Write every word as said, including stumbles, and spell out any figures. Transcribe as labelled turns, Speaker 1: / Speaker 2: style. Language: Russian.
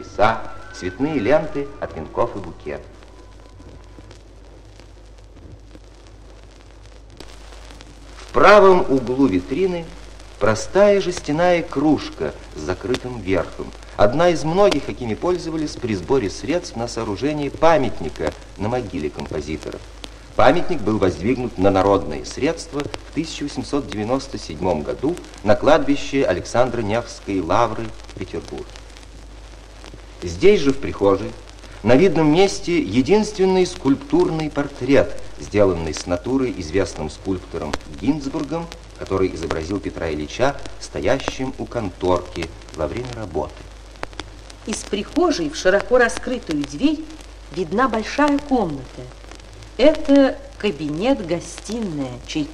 Speaker 1: пояса, цветные ленты от венков и букетов. В правом углу витрины простая жестяная кружка с закрытым верхом. Одна из многих, какими пользовались при сборе средств на сооружение памятника на могиле композитора. Памятник был воздвигнут на народные средства в тысяча восемьсот девяносто седьмом году на кладбище Александра Невской лавры в Петербурге. Здесь же, в прихожей, на видном месте единственный скульптурный портрет, сделанный с натуры известным скульптором Гинзбургом, который изобразил Петра Ильича стоящим у конторки во время работы.
Speaker 2: Из прихожей в широко раскрытую дверь видна большая комната. Это кабинет-гостиная, чей